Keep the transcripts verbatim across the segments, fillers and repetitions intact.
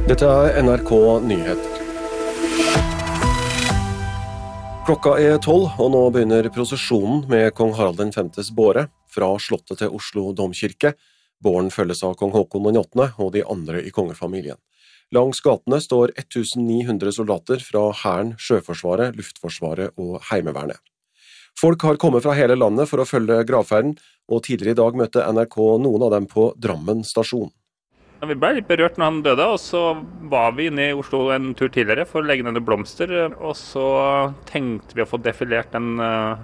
Dette er N R K Nyheter. Klokka er tolv, og nå begynner prosesjonen med kong Harald den femtes båre fra slottet til Oslo domkirke. Båren følges av kong Håkon den åttende og de andre i kongefamilien. Langs gatene står ni hundre soldater fra Hæren, Sjøforsvaret, Luftforsvaret og Heimevernet. Folk har kommet fra hele landet for å følge gravferden, og tidligere i dag møtte N R K noen av dem på Drammen stasjon. Vi ble litt berørt når han døde, og så var vi inne i Oslo en tur tidligere for å legge ned blomster, og så tenkte vi å få defilert den uh,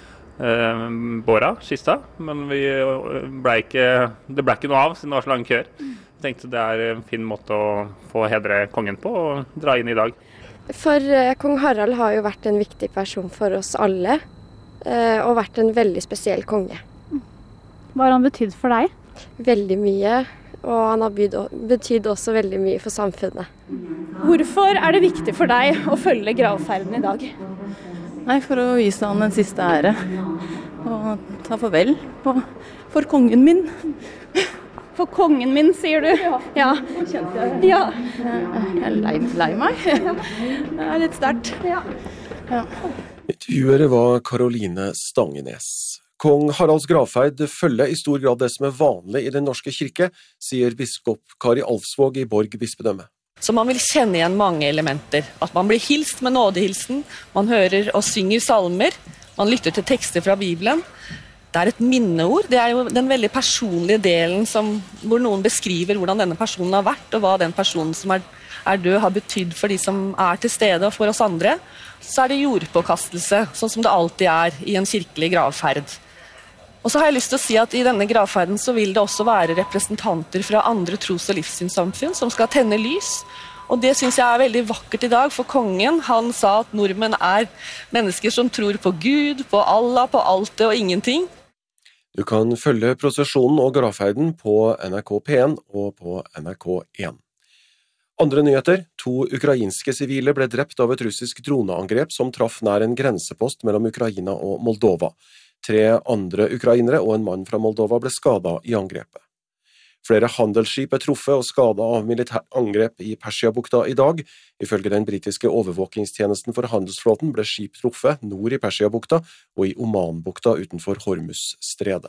uh, båra, kista, men vi ble ikke, det ble ikke noe av siden det var så lang køer. Jeg tenkte det er en fin måte å få hedre kongen på og dra inn i dag. For uh, kong Harald har jo vært en viktig person for oss alle, uh, og vært en veldig spesiell konge. Hva har han betydd for deg? Veldig mye. Og han har betydd også veldig mye for samfunnet. Hvorfor er det viktig for deg å følge gravferden i dag? Nei, for å vise han en siste ære. Og ta farvel på, for kongen min. For kongen min, sier du? Ja. Ja. Kjente jeg. Ja. Jeg er lei, lei meg. Det er litt sterkt. Ja. Ja. Intervjuere var Karoline Stangenes. Kong Haralds gravferd følger i stor grad det som er vanlig i den norske kirke, sier biskop Kari Alfsvåg i Borg bispedømme. Så man vil kjenne igjen mange elementer. At man blir hilst med nådehilsen, man hører og synger salmer, man lytter til tekster fra Bibelen. Det er et minneord, det er jo den veldig personlige delen som, hvor noen beskriver hvordan denne personen har vært, og hva den personen som er, er død har betydd for de som er til stede og for oss andre. Så er det jordpåkastelse, sånn som det alltid er i en kirkelig gravferd. Og så har jeg lyst til å si at i denne gravferden så vil det også være representanter fra andre tros- og livssynssamfunn som skal tenne lys. Og det synes jeg er veldig vakkert i dag, for kongen, han sa at nordmenn er mennesker som tror på Gud, på Allah, på alt det og ingenting. Du kan følge prosesjonen og gravferden på N R K P en og på N R K en. Andre nyheter, to ukrainske sivile ble drept av et russisk droneangrep som traff nær en grensepost mellom Ukraina og Moldova. Tre andre ukrainere og en mann fra Moldova ble skadet i angrepet. Flere handelsskip er truffet og skadet av militært angrep i Persiabukta i dag. Ifølge den britiske overvåkingstjenesten for handelsflåten ble skip truffet nord i Persiabukta og i Omanbukta utenfor Hormuzstredet.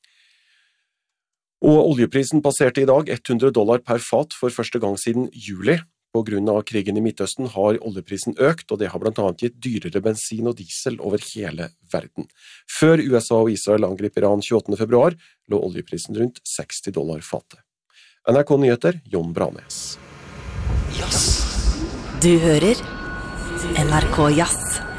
Og oljeprisen passerte i dag hundre dollar per fat for første gang siden juli. På grunn av krigen i Midtøsten har oljeprisen økt, og det har blant annet gitt dyrere bensin og diesel over hele verden. Før U S A og Israel angrep Iran tjueåttende februar, lå oljeprisen rundt seksti dollar fatet. N R K Nyheter, Jon Branes. Du hører N R K Jazz.